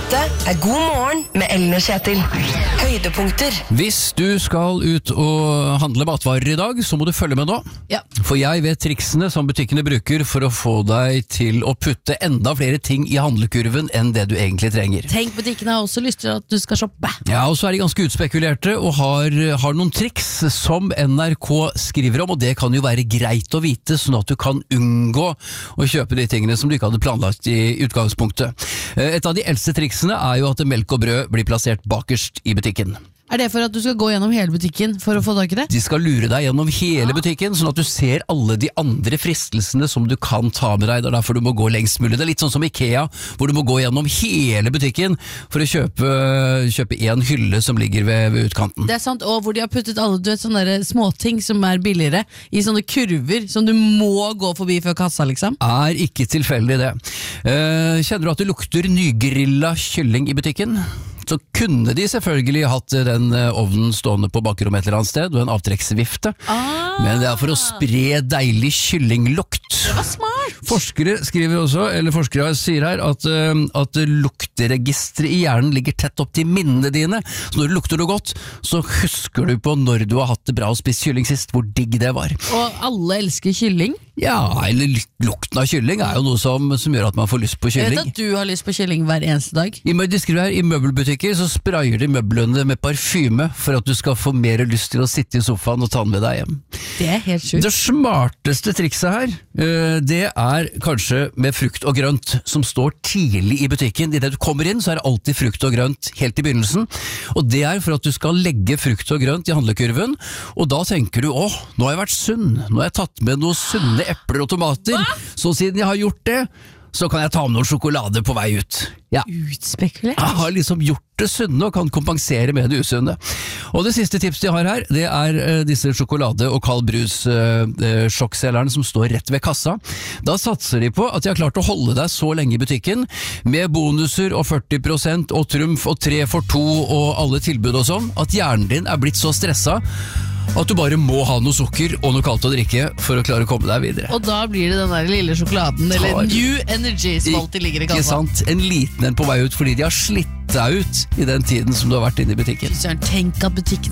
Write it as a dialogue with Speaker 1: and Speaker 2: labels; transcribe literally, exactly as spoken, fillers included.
Speaker 1: Dette er God morgen med Ellen og Kjetil. Høydepunkter.
Speaker 2: Hvis du skal ut og handle matvarer i dag, så må du følge med nå.
Speaker 3: Ja.
Speaker 2: For jeg vet triksene som butikkene bruker for å få deg til å putte enda flere ting i handlekurven enn det du egentlig trenger.
Speaker 3: Tenk, butikkene har også lyst til at du skal shoppe.
Speaker 2: Ja, og så er de ganske utspekulerte og har, har noen triks som N R K skriver om, og det kan jo være greit å vite, sånn at du kan unngå å kjøpe de tingene som du ikke hadde planlagt i utgangspunktet. Et av de eldste triksene er jo at melk og brød blir plassert bakerst i butikken.
Speaker 3: Er det for at du skal gå gjennom hele butikken for å få tak i det?
Speaker 2: De skal lure deg gjennom hele butikken, sånn at du ser alle de andre fristelsene som du kan ta med deg. Det er derfor du må gå lengst mulig. Det er litt sånn som IKEA, hvor du må gå gjennom hele butikken for å kjøpe, kjøpe en hylle som ligger ved, ved utkanten.
Speaker 3: Det er sant, og hvor de har puttet alle du vet, sånne der småting som er billigere, i sånne kurver som du må gå forbi før kassa, liksom.
Speaker 2: Er ikke tilfeldig det. Eh, kjenner du at det lukter nygrilla kylling i butikken? Så kunne de selvfølgelig hatt den ovnen stående på bakrommet et eller annet sted, og en avtrekksvifte.
Speaker 3: Ah.
Speaker 2: Men det er for å spre deilig kyllinglukt.
Speaker 3: Det var smart!
Speaker 2: Forskere skriver også, eller forskere sier her, at, uh, at lukteregisteret i hjernen ligger tett opp til minnene dine. Så når du lukter noe godt, så husker du på når du har hatt det bra og spist kylling sist, hvor digg det var.
Speaker 3: Og alle elsker kylling?
Speaker 2: Ja, eller lukten av kylling er jo noe som, som gjør at man får lyst på
Speaker 3: Jeg
Speaker 2: kylling.
Speaker 3: vet at du har lyst på kylling hver eneste dag.
Speaker 2: I, de skriver her, i møbelbutikker så sprayer de møblene med parfyme for at du skal få mer lyst til å sitte i sofaen og ta den med deg hjem.
Speaker 3: Det er helt sjukt.
Speaker 2: Det smarteste trikset her, det er kanskje med frukt og grønt, som står tidlig i butikken. I det du kommer inn, så er det alltid frukt og grønt helt i begynnelsen, og det er for at du skal legge frukt og grønt i handlekurven, og da tenker du, åh, nå har jeg vært sunn, nå har jeg tatt med noen sunne epler og tomater, Hva? Så siden jeg har gjort det, så kan jeg ta med noen sjokolade på vei ut. Ja.
Speaker 3: Utspekulert?
Speaker 2: Jeg har liksom gjort det sunne og kan kompensere med det usunne. Og det siste tipset de har her, det er uh, disse sjokolade- og kald brus-sjokkselgerne uh, som står rett ved kassa. Da satser de på at de har klart å holde deg så lenge i butikken, med bonuser og førti prosent og trumf og tre for to og alle tilbud og sånn, at hjernen din er blitt så stresset at du bare må ha noe sukker og noe kaldt å drikke for å klare å komme deg videre.
Speaker 3: Og da blir det den der lille sjokoladen, eller
Speaker 2: Tar,
Speaker 3: New Energy som alltid ligger i kassa.
Speaker 2: Ikke sant? En liten en på vei ut, fordi de har slitt deg ut i den tiden som du har vært inne i butikken.
Speaker 3: Søren, tenk at butikken